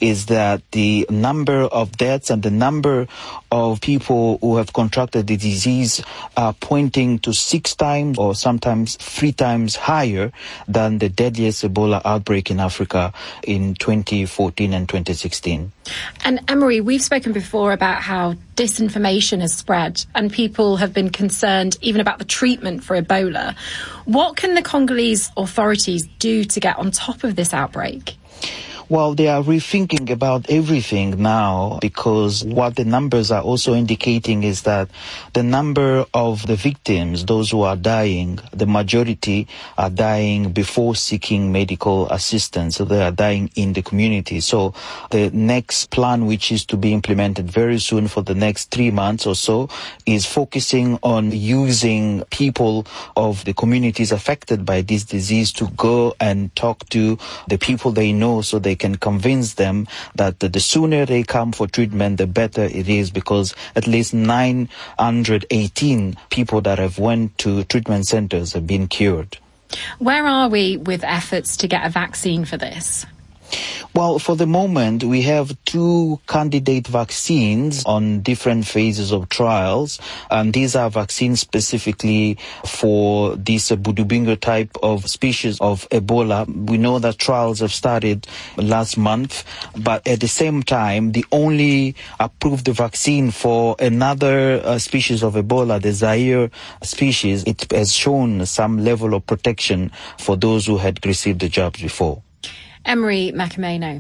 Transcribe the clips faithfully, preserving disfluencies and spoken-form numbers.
is that the number of deaths and the number of people who have contracted the disease are pointing to six times or sometimes three times higher than the deadliest Ebola outbreak in Africa in twenty fourteen and twenty sixteen. And Emery, we've spoken before about how disinformation has spread and people have been concerned even about the treatment for Ebola. What can the Congolese authorities do to get on top of this outbreak? Well, they are rethinking about everything now, because what the numbers are also indicating is that the number of the victims, those who are dying, the majority are dying before seeking medical assistance. So they are dying in the community. So the next plan, which is to be implemented very soon for the next three months or so, is focusing on using people of the communities affected by this disease to go and talk to the people they know, so they can convince them that the sooner they come for treatment, the better it is, because at least nine hundred eighteen people that have went to treatment centers have been cured. Where are we with efforts to get a vaccine for this? Well, for the moment, we have two candidate vaccines on different phases of trials, and these are vaccines specifically for this uh, Budubingo type of species of Ebola. We know that trials have started last month, but at the same time, the only approved vaccine for another uh, species of Ebola, the Zaire species, it has shown some level of protection for those who had received the jabs before. Emery Macameno.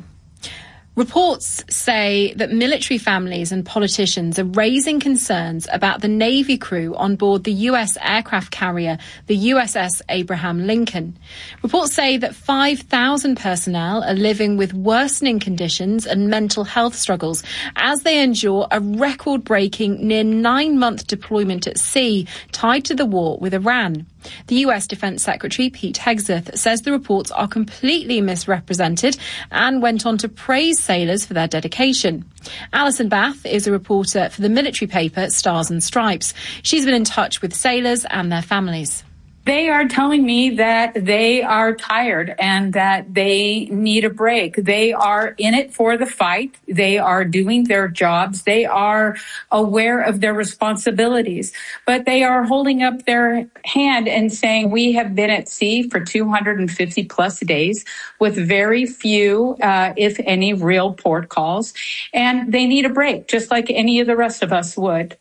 Reports say that military families and politicians are raising concerns about the Navy crew on board the U S aircraft carrier, the U S S Abraham Lincoln. Reports say that five thousand personnel are living with worsening conditions and mental health struggles as they endure a record-breaking near nine-month deployment at sea tied to the war with Iran. The U S Defense Secretary, Pete Hegseth, says the reports are completely misrepresented and went on to praise sailors for their dedication. Alison Bath is a reporter for the military paper Stars and Stripes. She's been in touch with sailors and their families. They are telling me that they are tired and that they need a break. They are in it for the fight. They are doing their jobs. They are aware of their responsibilities, but they are holding up their hand and saying, we have been at sea for two hundred fifty plus days with very few, uh, if any, real port calls, and they need a break, just like any of the rest of us would.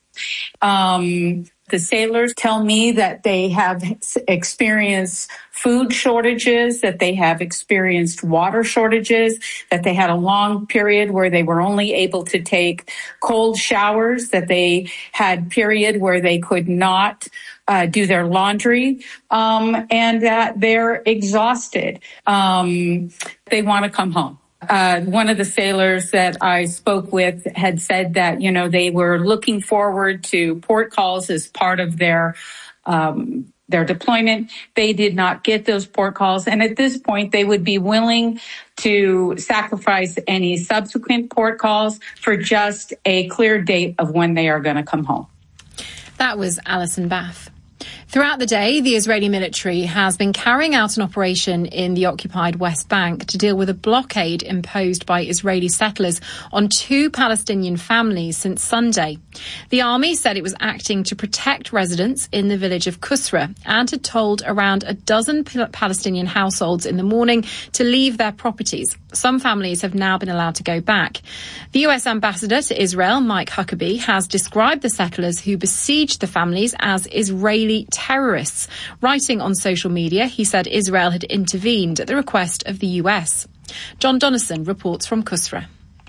Um, The sailors tell me that they have experienced food shortages, that they have experienced water shortages, that they had a long period where they were only able to take cold showers, that they had period where they could not uh, do their laundry, um, and that they're exhausted. Um, they want to come home. Uh, one of the sailors that I spoke with had said that, you know, they were looking forward to port calls as part of their um, their deployment. They did not get those port calls. And at this point, they would be willing to sacrifice any subsequent port calls for just a clear date of when they are going to come home. That was Alison Bath. Throughout the day, the Israeli military has been carrying out an operation in the occupied West Bank to deal with a blockade imposed by Israeli settlers on two Palestinian families since Sunday. The army said it was acting to protect residents in the village of Kusra and had told around a dozen Palestinian households in the morning to leave their properties. Some families have now been allowed to go back. The U S ambassador to Israel, Mike Huckabee, has described the settlers who besieged the families as Israeli terrorists. Writing on social media, he said Israel had intervened at the request of the U S. John Donnison reports from Kusra.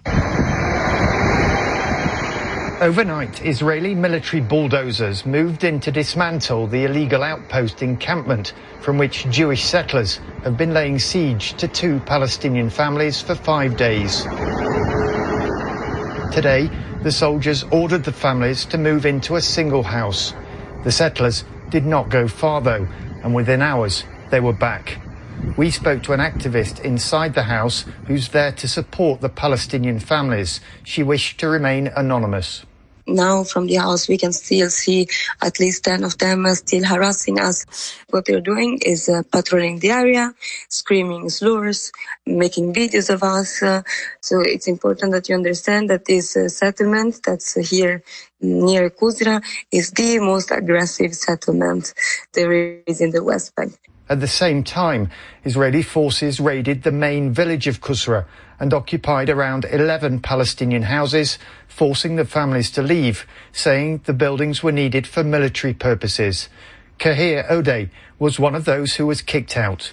Overnight, Israeli military bulldozers moved in to dismantle the illegal outpost encampment from which Jewish settlers have been laying siege to two Palestinian families for five days. Today, the soldiers ordered the families to move into a single house. The settlers did not go far, though, and within hours, they were back. We spoke to an activist inside the house who's there to support the Palestinian families. She wished to remain anonymous. Now from the house we can still see at least ten of them uh, still harassing us. What they're doing is uh, patrolling the area, screaming slurs, making videos of us. Uh, so it's important that you understand that this uh, settlement that's uh, here near Kusra is the most aggressive settlement there is in the West Bank. At the same time, Israeli forces raided the main village of Kusra and occupied around eleven Palestinian houses, forcing the families to leave, saying the buildings were needed for military purposes. Kahir Odeh was one of those who was kicked out.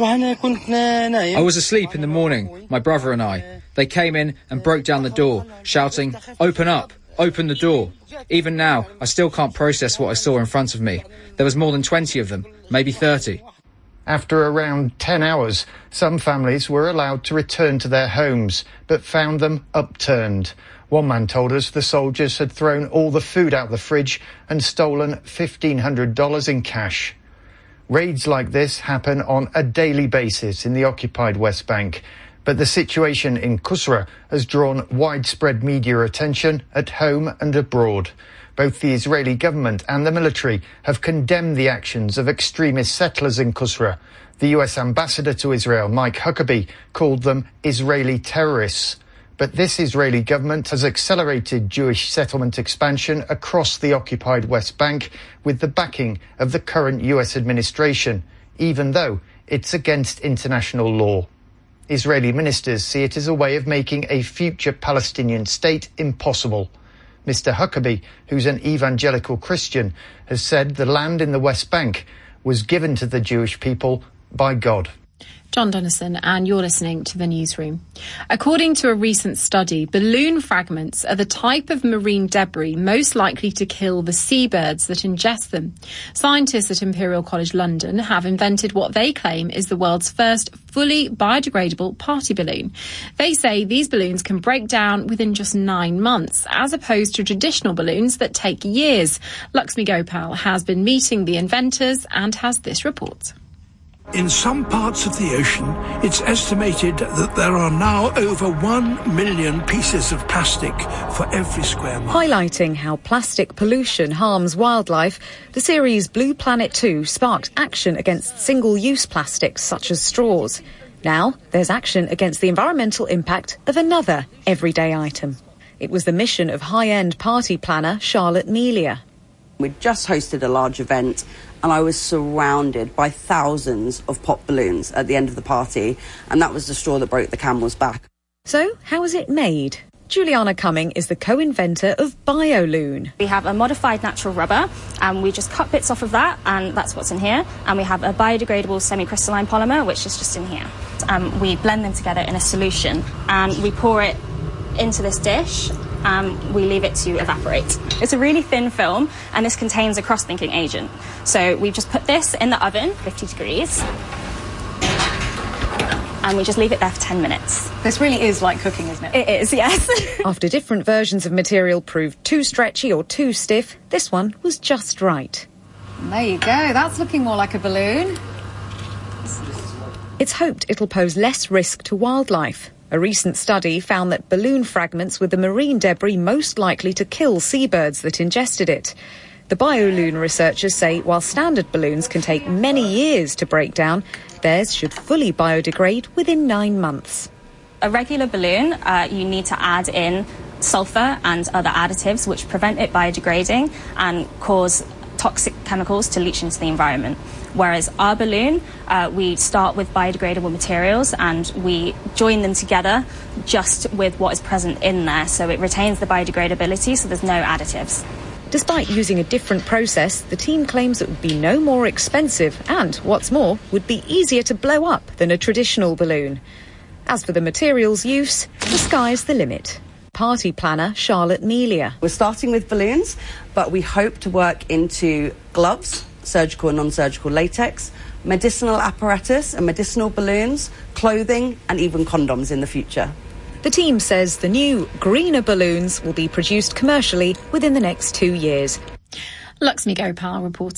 I was asleep in the morning, my brother and I. They came in and broke down the door, shouting, "Open up, open the door." Even now, I still can't process what I saw in front of me. There was more than twenty of them, maybe thirty. After around ten hours, some families were allowed to return to their homes, but found them upturned. One man told us the soldiers had thrown all the food out the fridge and stolen fifteen hundred dollars in cash. Raids like this happen on a daily basis in the occupied West Bank, but the situation in Kusra has drawn widespread media attention at home and abroad. Both the Israeli government and the military have condemned the actions of extremist settlers in Kusra. The U S ambassador to Israel, Mike Huckabee, called them Israeli terrorists. But this Israeli government has accelerated Jewish settlement expansion across the occupied West Bank with the backing of the current U S administration, even though it's against international law. Israeli ministers see it as a way of making a future Palestinian state impossible. Mister Huckabee, who's an evangelical Christian, has said the land in the West Bank was given to the Jewish people by God. John Dennison, and you're listening to The Newsroom. According to a recent study, balloon fragments are the type of marine debris most likely to kill the seabirds that ingest them. Scientists at Imperial College London have invented what they claim is the world's first fully biodegradable party balloon. They say these balloons can break down within just nine months, as opposed to traditional balloons that take years. Laxmi Gopal has been meeting the inventors and has this report. In some parts of the ocean, it's estimated that there are now over one million pieces of plastic for every square mile. Highlighting how plastic pollution harms wildlife, the series Blue Planet two sparked action against single-use plastics such as straws. Now, there's action against the environmental impact of another everyday item. It was the mission of high-end party planner Charlotte Melia. We just hosted a large event and I was surrounded by thousands of pop balloons at the end of the party, and that was the straw that broke the camel's back. So, how is it made? Juliana Cumming is the co-inventor of BioLoon. We have a modified natural rubber, and we just cut bits off of that, and that's what's in here. And we have a biodegradable semi-crystalline polymer, which is just in here. Um, we blend them together in a solution, and we pour it into this dish. Um, we leave it to evaporate. It's a really thin film, and this contains a cross-linking agent. So we just put this in the oven, fifty degrees, and we just leave it there for ten minutes. This really is like cooking, isn't it? It is, yes. After different versions of material proved too stretchy or too stiff, this one was just right. And there you go. That's looking more like a balloon. It's hoped it'll pose less risk to wildlife. A recent study found that balloon fragments were the marine debris most likely to kill seabirds that ingested it. The BioLoon researchers say while standard balloons can take many years to break down, theirs should fully biodegrade within nine months. A regular balloon, uh, you need to add in sulfur and other additives which prevent it biodegrading and cause toxic chemicals to leach into the environment. Whereas our balloon, uh, we start with biodegradable materials and we join them together just with what is present in there, so it retains the biodegradability, so there's no additives. Despite using a different process, the team claims it would be no more expensive and, what's more, would be easier to blow up than a traditional balloon. As for the materials use, the sky's the limit. Party planner Charlotte Melia. We're starting with balloons, but we hope to work into gloves, surgical and non-surgical latex, medicinal apparatus and medicinal balloons, clothing and even condoms in the future. The team says the new, greener balloons will be produced commercially within the next two years. Laxmi Gopal reporting.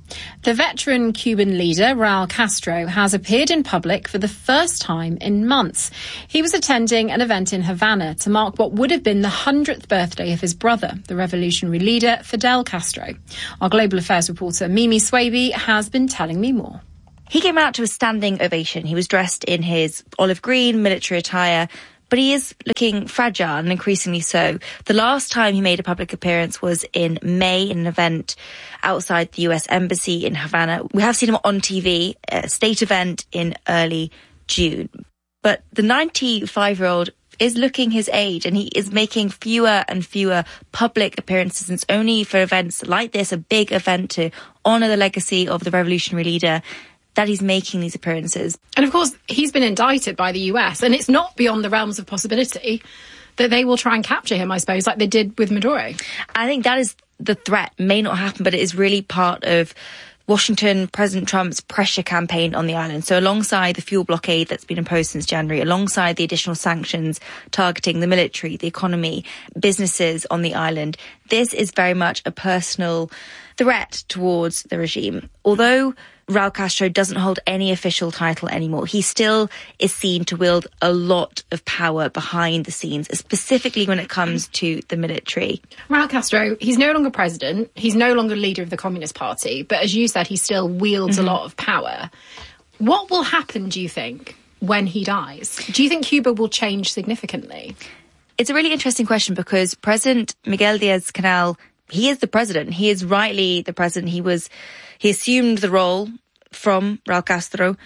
The veteran Cuban leader, Raul Castro, has appeared in public for the first time in months. He was attending an event in Havana to mark what would have been the hundredth birthday of his brother, the revolutionary leader Fidel Castro. Our global affairs reporter Mimi Swaby has been telling me more. He came out to a standing ovation. He was dressed in his olive green military attire, but he is looking fragile and increasingly so. The last time he made a public appearance was in May in an event outside the U S Embassy in Havana. We have seen him on T V, a state event in early June. But the ninety-five-year-old is looking his age, and he is making fewer and fewer public appearances. It's only for events like this, a big event to honour the legacy of the revolutionary leader, that he's making these appearances. And of course, he's been indicted by the U S, and it's not beyond the realms of possibility that they will try and capture him, I suppose, like they did with Maduro. I think that is the threat. May not happen, but it is really part of Washington, President Trump's pressure campaign on the island. So alongside the fuel blockade that's been imposed since January, alongside the additional sanctions targeting the military, the economy, businesses on the island, this is very much a personal threat towards the regime. Although Raul Castro doesn't hold any official title anymore, he still is seen to wield a lot of power behind the scenes, specifically when it comes to the military. Raul Castro, he's no longer president, he's no longer leader of the Communist Party, but as you said, he still wields mm-hmm. a lot of power. What will happen, do you think, when he dies? Do you think Cuba will change significantly? It's a really interesting question, because President Miguel Díaz-Canel, he is the president. He is rightly the president. He was, he assumed the role from Raul Castro.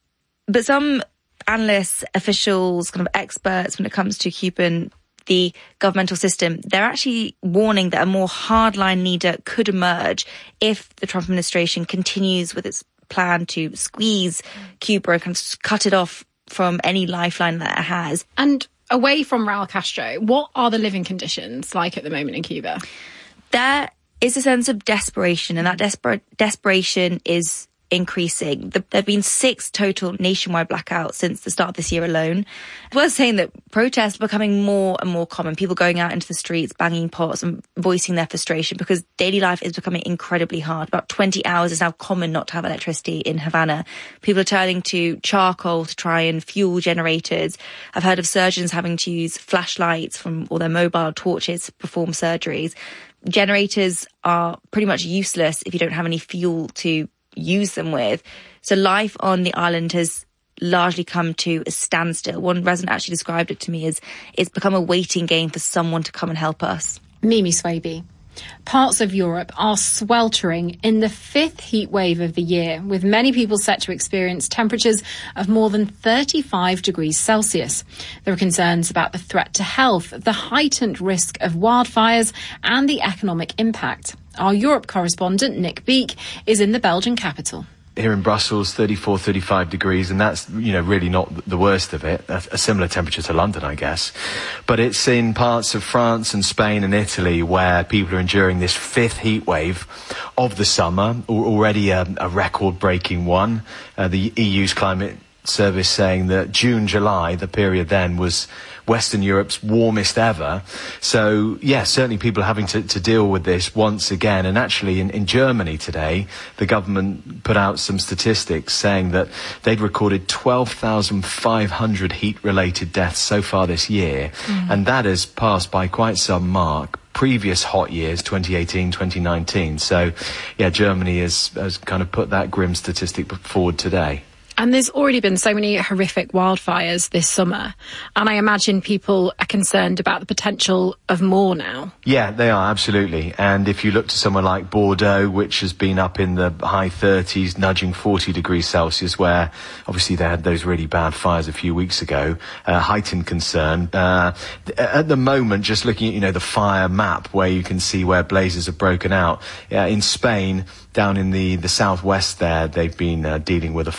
But some analysts, officials, kind of experts when it comes to Cuban, the governmental system, they're actually warning that a more hardline leader could emerge if the Trump administration continues with its plan to squeeze Cuba and kind of cut it off from any lifeline that it has. And away from Raul Castro, what are the living conditions like at the moment in Cuba? There is a sense of desperation, and that desper- desperation is increasing. The, there have been six total nationwide blackouts since the start of this year alone. It's worth saying that protests are becoming more and more common. People going out into the streets, banging pots and voicing their frustration because daily life is becoming incredibly hard. About twenty hours is now common not to have electricity in Havana. People are turning to charcoal to try and fuel generators. I've heard of surgeons having to use flashlights from or their mobile torches to perform surgeries. Generators are pretty much useless if you don't have any fuel to use them with. So life on the island has largely come to a standstill. One resident actually described it to me as it's become a waiting game for someone to come and help us. Mimi Swaby. Parts of Europe are sweltering in the fifth heat wave of the year, with many people set to experience temperatures of more than thirty-five degrees Celsius. There are concerns about the threat to health, the heightened risk of wildfires, and the economic impact. Our Europe correspondent, Nick Beek, is in the Belgian capital. Here in Brussels, thirty-four, thirty-five degrees, and that's, you know, really not the worst of it. A, a similar temperature to London, I guess. But it's in parts of France and Spain and Italy where people are enduring this fifth heat wave of the summer, already a, a record-breaking one. Uh, the E U's climate service saying that June, July, the period then, was Western Europe's warmest ever. So, yeah, certainly people are having to, to deal with this once again. And actually, in, in Germany today, the government put out some statistics saying that they'd recorded twelve thousand five hundred heat-related deaths so far this year. Mm. And that has passed by quite some mark previous hot years, twenty eighteen, twenty nineteen. So, yeah, Germany has, has kind of put that grim statistic forward today. And there's already been so many horrific wildfires this summer. And I imagine people are concerned about the potential of more now. Yeah, they are, absolutely. And if you look to somewhere like Bordeaux, which has been up in the high thirties, nudging forty degrees Celsius, where obviously they had those really bad fires a few weeks ago, uh, heightened concern. Uh, at the moment, just looking at, you know, the fire map where you can see where blazes have broken out, uh, in Spain, down in the, the southwest there, they've been uh, dealing with a fire.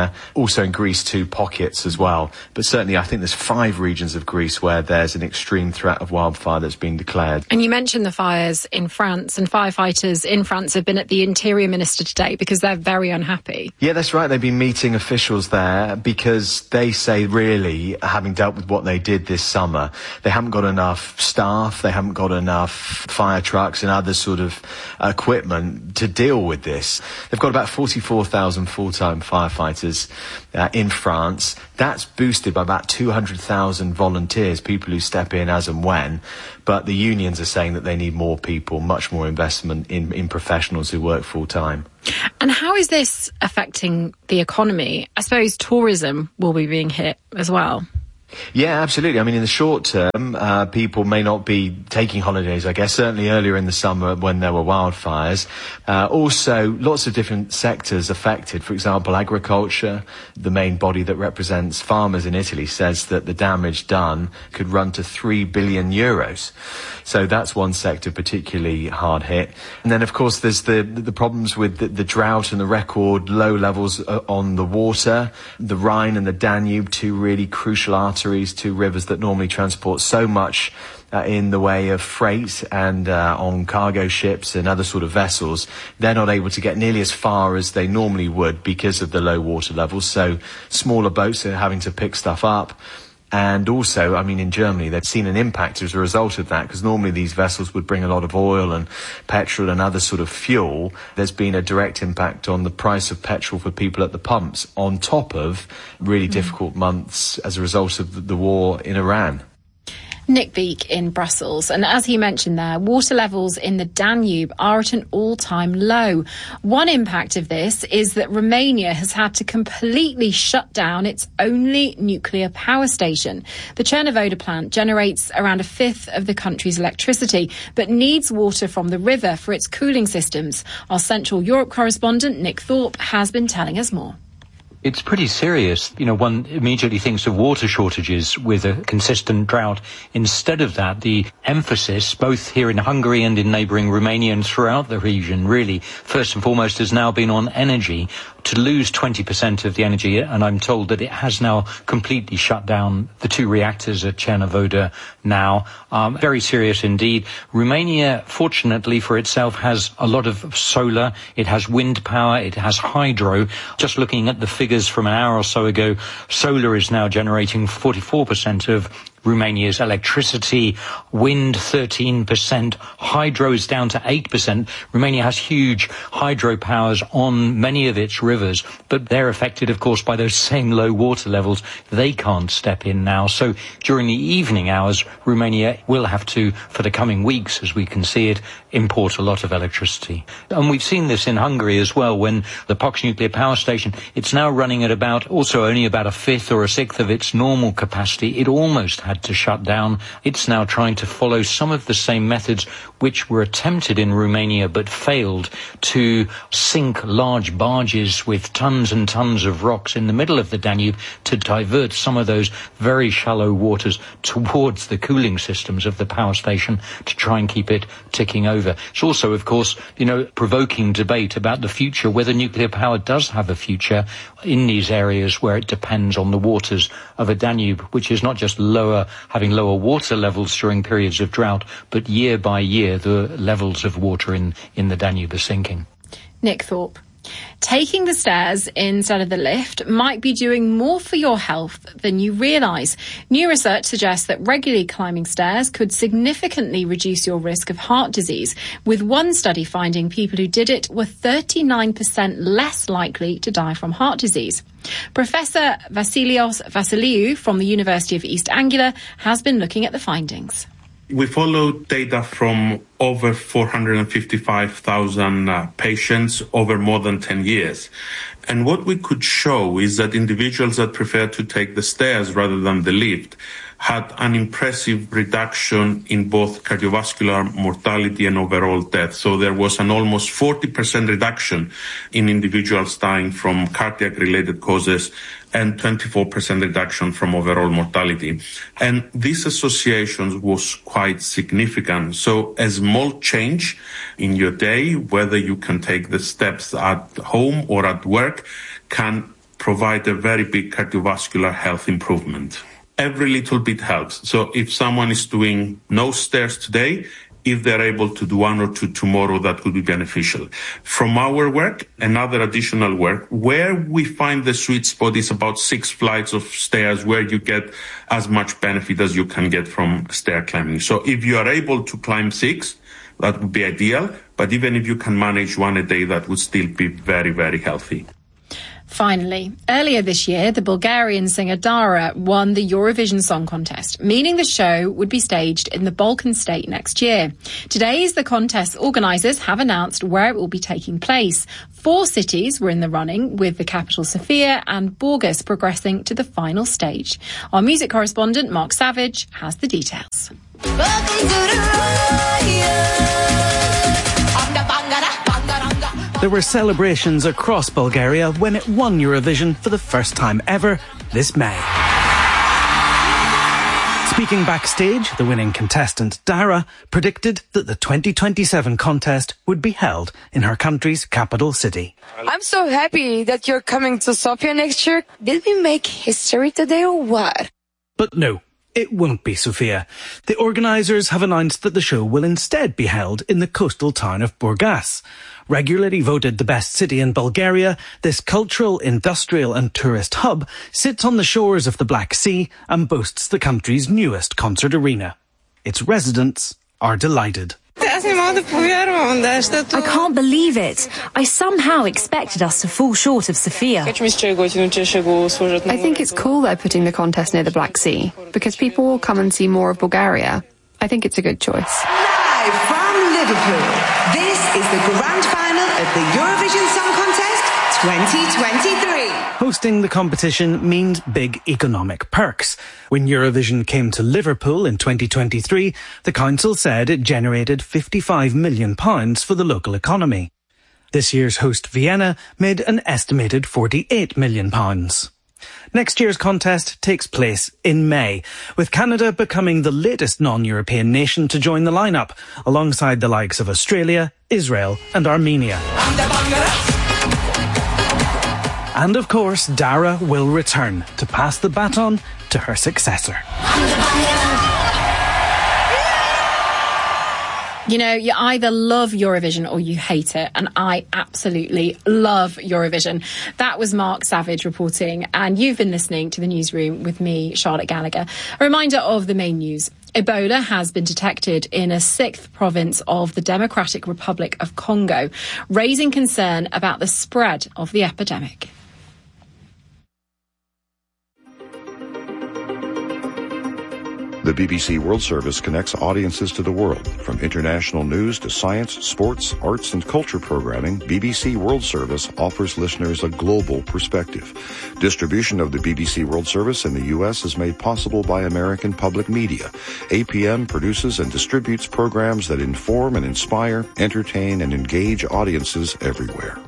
Romania, also in Greece too, pockets as well. But certainly I think there's five regions of Greece where there's an extreme threat of wildfire that's been declared. And you mentioned the fires in France, and firefighters in France have been at the Interior Minister today because they're very unhappy. Yeah, that's right. They've been meeting officials there because they say really, having dealt with what they did this summer, they haven't got enough staff, they haven't got enough fire trucks and other sort of equipment to deal with this. They've got about forty-four thousand full-time firefighters uh, in France. That's boosted by about two hundred thousand volunteers, people who step in as and when. But the unions are saying that they need more people, much more investment in, in professionals who work full-time. And how is this affecting the economy? I suppose tourism will be being hit as well. Yeah, absolutely. I mean, in the short term, uh, people may not be taking holidays, I guess, certainly earlier in the summer when there were wildfires. Uh, also, lots of different sectors affected. For example, agriculture, the main body that represents farmers in Italy, says that the damage done could run to three billion euros. So that's one sector particularly hard hit. And then, of course, there's the, the problems with the, the drought and the record low levels on the water. The Rhine and the Danube, two really crucial arteries, two rivers that normally transport so much uh, in the way of freight and uh, on cargo ships and other sort of vessels. They're not able to get nearly as far as they normally would because of the low water levels. So smaller boats are having to pick stuff up. And also, I mean, in Germany, they've seen an impact as a result of that, because normally these vessels would bring a lot of oil and petrol and other sort of fuel. There's been a direct impact on the price of petrol for people at the pumps, on top of really mm. difficult months as a result of the war in Iran. Nick Beek in Brussels. And as he mentioned there, water levels in the Danube are at an all-time low. One impact of this is that Romania has had to completely shut down its only nuclear power station. The Cernavodă plant generates around a fifth of the country's electricity, but needs water from the river for its cooling systems. Our Central Europe correspondent, Nick Thorpe, has been telling us more. It's pretty serious. You know, one immediately thinks of water shortages with a consistent drought. Instead of that, the emphasis, both here in Hungary and in neighbouring Romania and throughout the region, really, first and foremost, has now been on energy. To lose twenty percent of the energy, and I'm told that it has now completely shut down the two reactors at Cernavodă now. Um, very serious indeed. Romania, fortunately for itself, has a lot of solar. It has wind power. It has hydro. Just looking at the figures from an hour or so ago, solar is now generating forty-four percent of Romania's electricity, wind thirteen percent, hydro is down to eight percent. Romania has huge hydro powers on many of its rivers, but they're affected, of course, by those same low water levels. They can't step in now. So during the evening hours, Romania will have to, for the coming weeks, as we can see it, import a lot of electricity. And we've seen this in Hungary as well, when the Paks nuclear power station, it's now running at about, also only about a fifth or a sixth of its normal capacity. It almost had to shut down. It's now trying to follow some of the same methods which were attempted in Romania but failed, to sink large barges with tons and tons of rocks in the middle of the Danube to divert some of those very shallow waters towards the cooling systems of the power station to try and keep it ticking over. It's also, of course, you know, provoking debate about the future, whether nuclear power does have a future in these areas where it depends on the waters of a Danube, which is not just lower, having lower water levels during periods of drought, but year by year the levels of water in, in the Danube are sinking. Nick Thorpe. Taking the stairs instead of the lift might be doing more for your health than you realise. New research suggests that regularly climbing stairs could significantly reduce your risk of heart disease, with one study finding people who did it were thirty-nine percent less likely to die from heart disease. Professor Vasilios Vassiliou from the University of East Anglia has been looking at the findings. We followed data from over four hundred fifty-five thousand uh, patients over more than ten years. And what we could show is that individuals that prefer to take the stairs rather than the lift had an impressive reduction in both cardiovascular mortality and overall death. So there was an almost forty percent reduction in individuals dying from cardiac-related causes and twenty-four percent reduction from overall mortality. And this association was quite significant. So a small change in your day, whether you can take the steps at home or at work, can provide a very big cardiovascular health improvement. Every little bit helps. So if someone is doing no stairs today, if they're able to do one or two tomorrow, that could be beneficial. From our work, another additional work, where we find the sweet spot is about six flights of stairs where you get as much benefit as you can get from stair climbing. So if you are able to climb six, that would be ideal. But even if you can manage one a day, that would still be very, very healthy. Finally, earlier this year, the Bulgarian singer Dara won the Eurovision Song Contest, meaning the show would be staged in the Balkan state next year. Today, the contest organisers have announced where it will be taking place. Four cities were in the running, with the capital Sofia and Burgas progressing to the final stage. Our music correspondent, Mark Savage, has the details. There were celebrations across Bulgaria when it won Eurovision for the first time ever this May. Speaking backstage, the winning contestant Dara predicted that the twenty twenty-seven contest would be held in her country's capital city. I'm so happy that you're coming to Sofia next year. Did we make history today or what? But no. It won't be Sofia. The organisers have announced that the show will instead be held in the coastal town of Burgas. Regularly voted the best city in Bulgaria, this cultural, industrial and tourist hub sits on the shores of the Black Sea and boasts the country's newest concert arena. Its residents are delighted. I can't believe it. I somehow expected us to fall short of Sofia. I think it's cool they're putting the contest near the Black Sea, because people will come and see more of Bulgaria. I think it's a good choice. Live from Liverpool, this is the grand final of the Eurovision Song Contest twenty twenty-three. Hosting the competition means big economic perks. When Eurovision came to Liverpool in twenty twenty-three, the council said it generated fifty-five million pounds for the local economy. This year's host Vienna made an estimated forty-eight million pounds. Next year's contest takes place in May, with Canada becoming the latest non-European nation to join the lineup, alongside the likes of Australia, Israel and Armenia. And of course, Dara will return to pass the baton to her successor. You know, you either love Eurovision or you hate it, and I absolutely love Eurovision. That was Mark Savage reporting, and you've been listening to The Newsroom with me, Charlotte Gallagher. A reminder of the main news. Ebola has been detected in a sixth province of the Democratic Republic of Congo, raising concern about the spread of the epidemic. The B B C World Service connects audiences to the world. From international news to science, sports, arts, and culture programming, B B C World Service offers listeners a global perspective. Distribution of the B B C World Service in the U S is made possible by American Public Media. A P M produces and distributes programs that inform and inspire, entertain, and engage audiences everywhere.